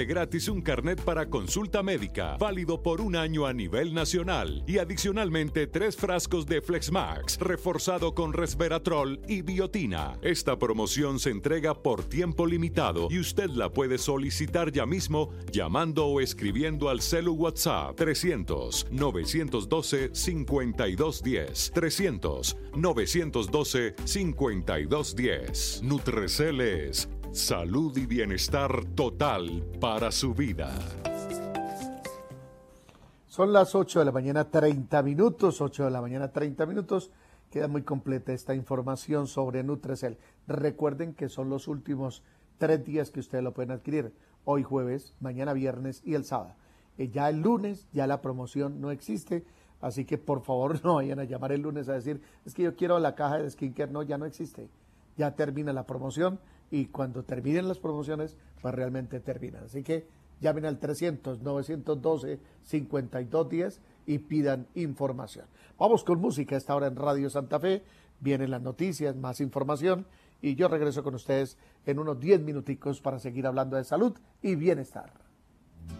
Gratis un carnet para consulta médica, válido por 1 año a nivel nacional y adicionalmente 3 frascos de Flexmax, reforzado con resveratrol y biotina. Esta promoción se entrega por tiempo limitado y usted la puede solicitar ya mismo llamando o escribiendo al celu WhatsApp 300-912-5210. 300-912-5210. Nutrecel es salud y bienestar total para su vida. Son las 8 de la mañana 30 minutos, 8 de la mañana 30 minutos. Queda muy completa esta información sobre Nutrecel. Recuerden que son los últimos 3 días que ustedes lo pueden adquirir. Hoy jueves, mañana viernes y el sábado. Ya el lunes, ya la promoción no existe. Así que por favor no vayan a llamar el lunes a decir, es que yo quiero la caja de skincare. No, ya no existe. Ya termina la promoción. Y cuando terminen las promociones, pues realmente terminan. Así que llamen al 300-912-5210 y pidan información. Vamos con música a esta hora en Radio Santa Fe. Vienen las noticias, más información. Y yo regreso con ustedes en unos 10 minuticos para seguir hablando de salud y bienestar.